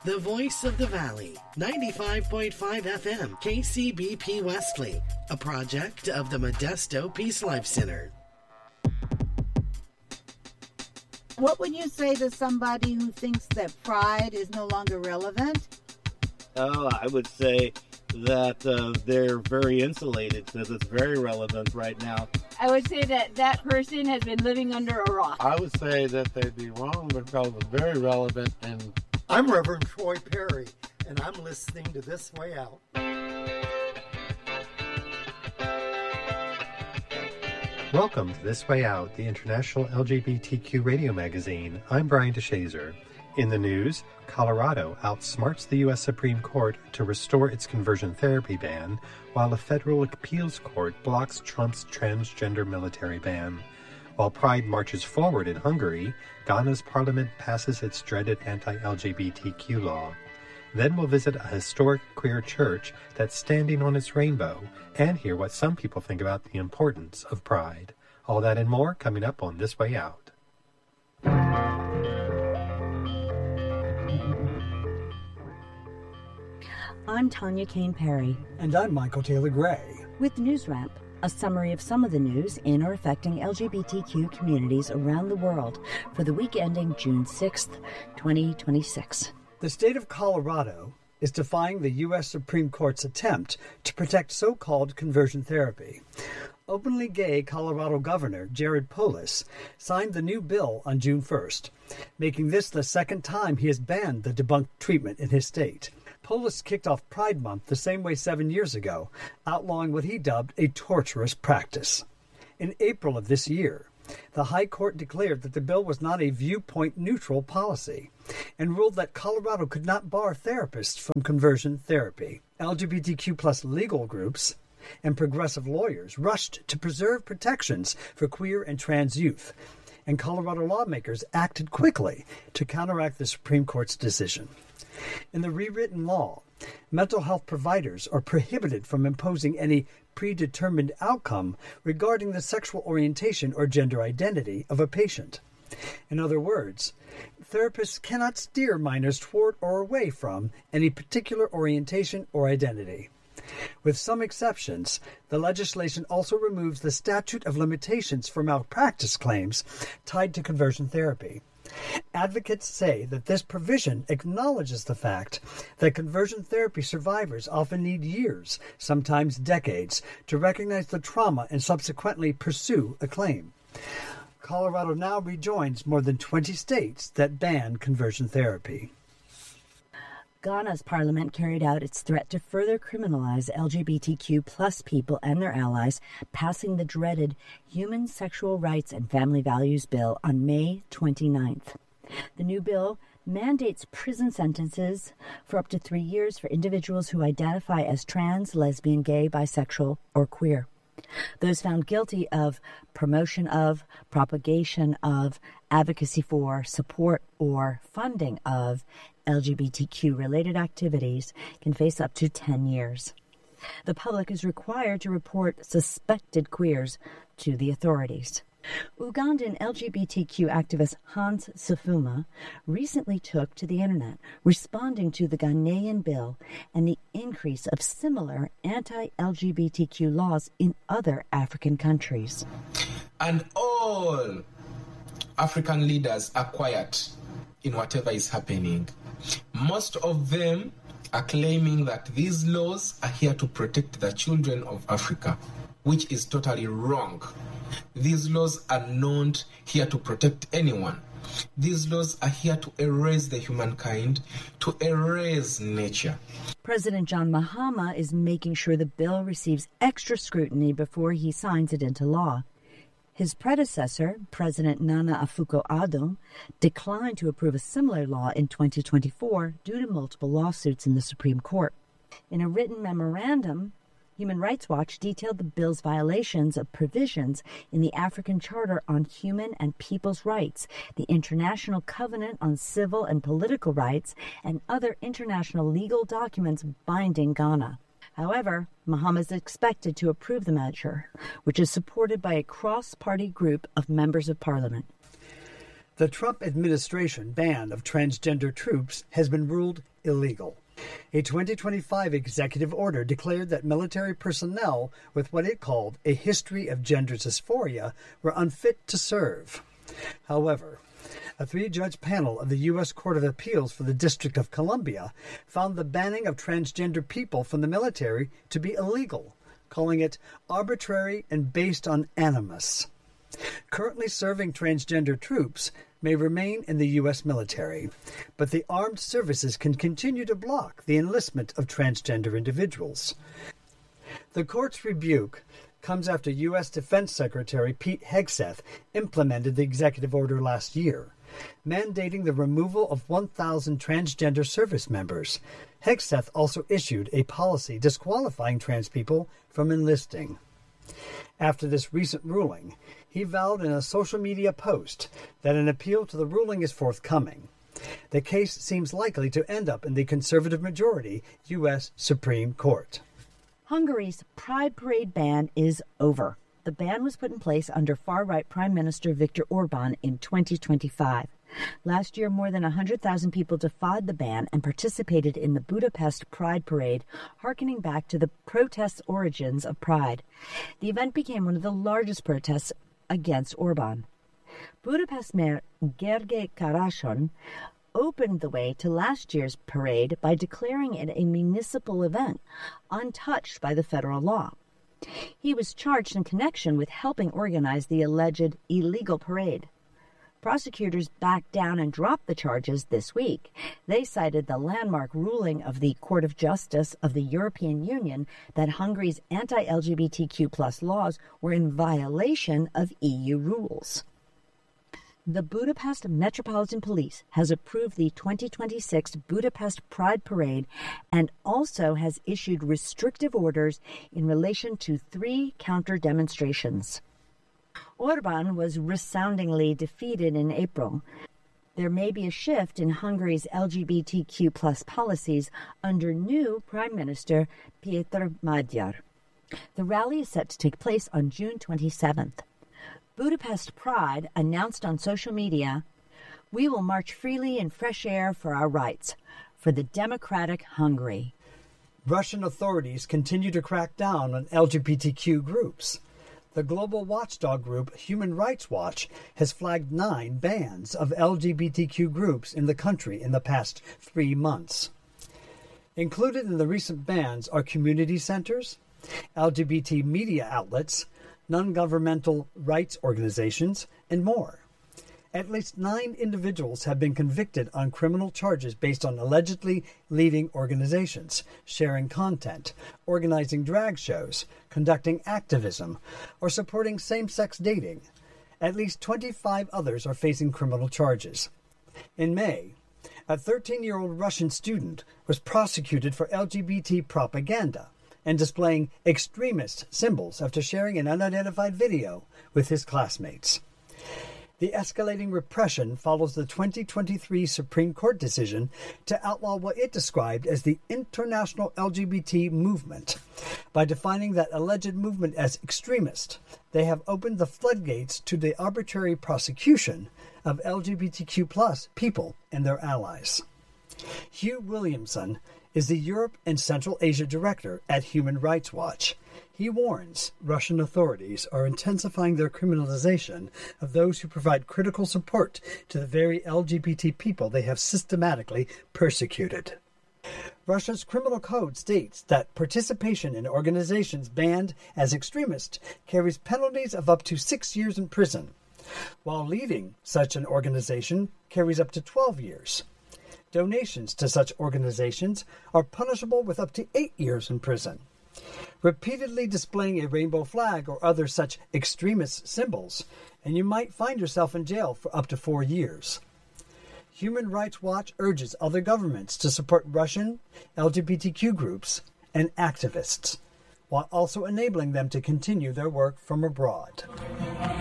The Voice of the Valley, 95.5 FM, KCBP Wesley, a project of the Modesto Peace Life Center. What would you say to somebody who thinks that pride is no longer relevant? Oh, I would say that they're very insulated because it's very relevant right now. I would say that that person has been living under a rock. I would say that they'd be wrong because it's very relevant. And I'm Reverend Troy Perry, and I'm listening to This Way Out. Welcome to This Way Out, the international LGBTQ radio magazine. I'm Brian DeShazer. In the news, Colorado outsmarts the U.S. Supreme Court to restore its conversion therapy ban, while a federal appeals court blocks Trump's transgender military ban. While Pride marches forward in Hungary, Ghana's parliament passes its dreaded anti-LGBTQ law. Then we'll visit a historic queer church that's standing on its rainbow and hear what some people think about the importance of Pride. All that and more coming up on This Way Out. I'm Tanya Kane Perry. And I'm Michael Taylor Gray. With News Wrap, a summary of some of the news in or affecting LGBTQ communities around the world for the week ending June 6th, 2026. The state of Colorado is defying the U.S. Supreme Court's attempt to protect so-called conversion therapy. Openly gay Colorado Governor Jared Polis signed the new bill on June 1st, making this the second time he has banned the debunked treatment in his state. Polis kicked off Pride Month the same way 7 years ago, outlawing what he dubbed a torturous practice. In April of this year, the High Court declared that the bill was not a viewpoint-neutral policy and ruled that Colorado could not bar therapists from conversion therapy. LGBTQ+ legal groups and progressive lawyers rushed to preserve protections for queer and trans youth, and Colorado lawmakers acted quickly to counteract the Supreme Court's decision. In the rewritten law, mental health providers are prohibited from imposing any predetermined outcome regarding the sexual orientation or gender identity of a patient. In other words, therapists cannot steer minors toward or away from any particular orientation or identity. With some exceptions, the legislation also removes the statute of limitations for malpractice claims tied to conversion therapy. Advocates say that this provision acknowledges the fact that conversion therapy survivors often need years, sometimes decades, to recognize the trauma and subsequently pursue a claim. Colorado now rejoins more than 20 states that ban conversion therapy. Ghana's parliament carried out its threat to further criminalize LGBTQ+ people and their allies, passing the dreaded Human Sexual Rights and Family Values Bill on May 29th. The new bill mandates prison sentences for up to 3 years for individuals who identify as trans, lesbian, gay, bisexual, or queer. Those found guilty of promotion of, propagation of, advocacy for, support, or funding of LGBTQ-related activities can face up to 10 years. The public is required to report suspected queers to the authorities. Ugandan LGBTQ activist Hans Sifuma recently took to the internet, responding to the Ghanaian bill and the increase of similar anti-LGBTQ laws in other African countries. And all African leaders are quiet in whatever is happening. Most of them are claiming that these laws are here to protect the children of Africa, which is totally wrong. These laws are not here to protect anyone. These laws are here to erase the humankind, to erase nature. President John Mahama is making sure the bill receives extra scrutiny before he signs it into law. His predecessor, President Nana Akufo-Addo, declined to approve a similar law in 2024 due to multiple lawsuits in the Supreme Court. In a written memorandum, Human Rights Watch detailed the bill's violations of provisions in the African Charter on Human and People's Rights, the International Covenant on Civil and Political Rights, and other international legal documents binding Ghana. However, Mahama is expected to approve the measure, which is supported by a cross-party group of members of parliament. The Trump administration ban of transgender troops has been ruled illegal. A 2025 executive order declared that military personnel with what it called a history of gender dysphoria were unfit to serve. However, a 3-judge panel of the U.S. Court of Appeals for the District of Columbia found the banning of transgender people from the military to be illegal, calling it arbitrary and based on animus. Currently serving transgender troops may remain in the U.S. military, but the armed services can continue to block the enlistment of transgender individuals. The court's rebuke comes after U.S. Defense Secretary Pete Hegseth implemented the executive order last year, mandating the removal of 1,000 transgender service members. Hegseth also issued a policy disqualifying trans people from enlisting. After this recent ruling, he vowed in a social media post that an appeal to the ruling is forthcoming. The case seems likely to end up in the conservative majority U.S. Supreme Court. Hungary's Pride Parade ban is over. The ban was put in place under far-right Prime Minister Viktor Orban in 2025. Last year, more than 100,000 people defied the ban and participated in the Budapest Pride Parade, harkening back to the protest origins of Pride. The event became one of the largest protests against Orban. Budapest Mayor Gergely Karasony opened the way to last year's parade by declaring it a municipal event, untouched by the federal law. He was charged in connection with helping organize the alleged illegal parade. Prosecutors backed down and dropped the charges this week. They cited the landmark ruling of the Court of Justice of the European Union that Hungary's anti-LGBTQ+ laws were in violation of EU rules. The Budapest Metropolitan Police has approved the 2026 Budapest Pride Parade and also has issued restrictive orders in relation to 3 counter-demonstrations. Orban was resoundingly defeated in April. There may be a shift in Hungary's LGBTQ+ policies under new Prime Minister Péter Magyar. The rally is set to take place on June 27th. Budapest Pride announced on social media, "We will march freely in fresh air for our rights, for the democratic Hungary." Russian authorities continue to crack down on LGBTQ groups. The global watchdog group Human Rights Watch has flagged 9 bans of LGBTQ groups in the country in the past 3 months. Included in the recent bans are community centers, LGBT media outlets, non-governmental rights organizations, and more. At least 9 individuals have been convicted on criminal charges based on allegedly leading organizations, sharing content, organizing drag shows, conducting activism, or supporting same-sex dating. At least 25 others are facing criminal charges. In May, a 13-year-old Russian student was prosecuted for LGBT propaganda and displaying extremist symbols after sharing an unidentified video with his classmates. The escalating repression follows the 2023 Supreme Court decision to outlaw what it described as the international LGBT movement. By defining that alleged movement as extremist, they have opened the floodgates to the arbitrary prosecution of LGBTQ+ people and their allies. Hugh Williamson is the Europe and Central Asia director at Human Rights Watch. He warns Russian authorities are intensifying their criminalization of those who provide critical support to the very LGBT people they have systematically persecuted. Russia's criminal code states that participation in organizations banned as extremist carries penalties of up to 6 years in prison, while leading such an organization carries up to 12 years. Donations to such organizations are punishable with up to 8 years in prison. Repeatedly displaying a rainbow flag or other such extremist symbols, and you might find yourself in jail for up to 4 years. Human Rights Watch urges other governments to support Russian LGBTQ groups and activists, while also enabling them to continue their work from abroad.